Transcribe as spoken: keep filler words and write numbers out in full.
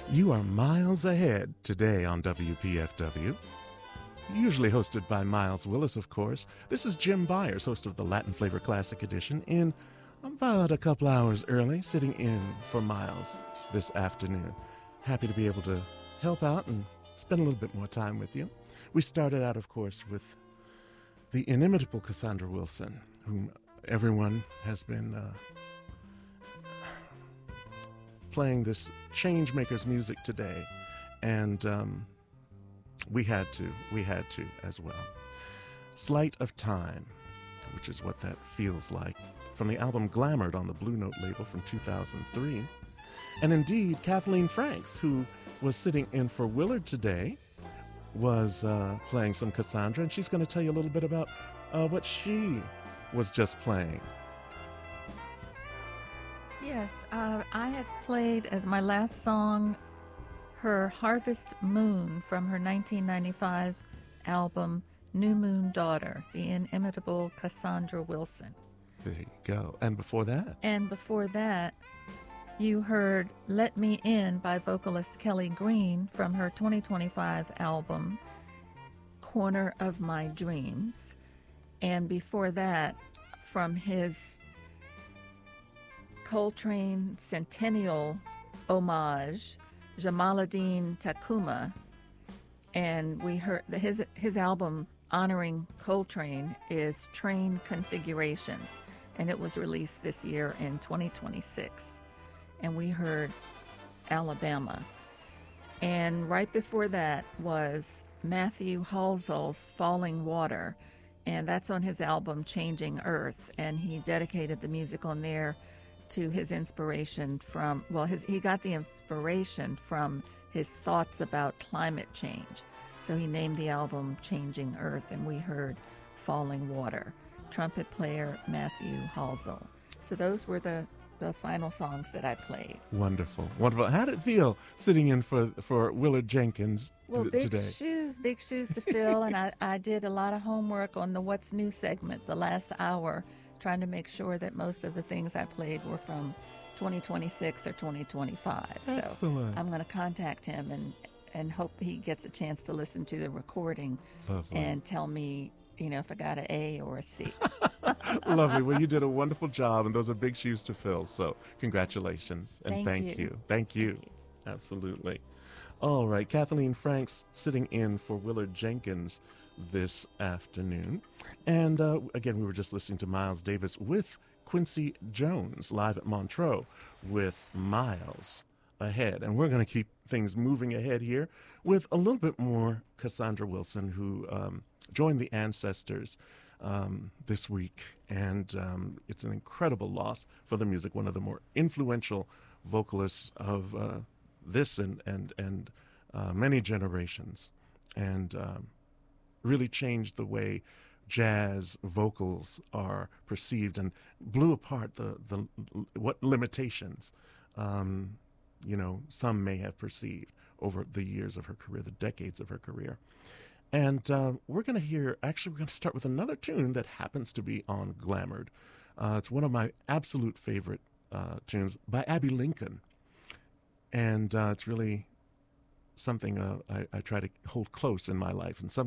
You are miles ahead today on W P F W. Usually hosted by Miles Willis, of course. This is Jim Byers, host of the Latin Flavor Classic Edition, in about a couple hours early, sitting in for Miles this afternoon. Happy to be able to help out and spend a little bit more time with you. We started out, of course, with the inimitable Cassandra Wilson, whom everyone has been uh, playing this Changemakers music today, and um, we had to, we had to as well. Sleight of Time, which is what that feels like, from the album Glamoured on the Blue Note label from two thousand three. And indeed, Kathleen Franks, who was sitting in for Willard today, was uh, playing some Cassandra, and she's going to tell you a little bit about uh, what she was just playing. Yes, uh, I had played as my last song her Harvest Moon from her nineteen ninety-five album New Moon Daughter, the inimitable Cassandra Wilson. There you go. And before that? And before that, you heard Let Me In by vocalist Kelly Green from her twenty twenty-five album Corner of My Dreams. And before that, from his Coltrane Centennial homage, Jamaluddin Takuma, and we heard his his album honoring Coltrane is Train Configurations, and it was released this year in twenty twenty-six. And we heard Alabama. And right before that was Matthew Halsall's Falling Water, and that's on his album Changing Earth, and he dedicated the music on there to his inspiration from, well, his he got the inspiration from his thoughts about climate change. So he named the album Changing Earth, and we heard Falling Water. Trumpet player Matthew Halsall. So those were the, the final songs that I played. Wonderful, wonderful. How did it feel sitting in for for Willard Jenkins well, th- big today? shoes, big shoes to fill, and I, I did a lot of homework on the What's New segment the last hour, trying to make sure that most of the things I played were from twenty twenty-six or twenty twenty-five. Excellent. So I'm going to contact him and, and hope he gets a chance to listen to the recording. Lovely. And tell me, you know, if I got an A or a C. Lovely. Well, you did a wonderful job, and those are big shoes to fill. So congratulations and Thank thank you. you. Thank you. Thank you. Absolutely. All right. Kathleen Franks sitting in for Willard Jenkins this afternoon. And uh, again, we were just listening to Miles Davis with Quincy Jones live at Montreux with Miles Ahead. And we're going to keep things moving ahead here with a little bit more Cassandra Wilson, who um, joined the Ancestors um, this week. And um, it's an incredible loss for the music, one of the more influential vocalists of uh, this and, and, and uh, many generations. And um, really changed the way jazz vocals are perceived and blew apart the, the what limitations um, you know some may have perceived over the years of her career, the decades of her career. And uh, we're going to hear, actually we're going to start with another tune that happens to be on Glamoured. Uh, it's one of my absolute favorite uh, tunes by Abbey Lincoln. And uh, it's really something uh, I, I try to hold close in my life, and something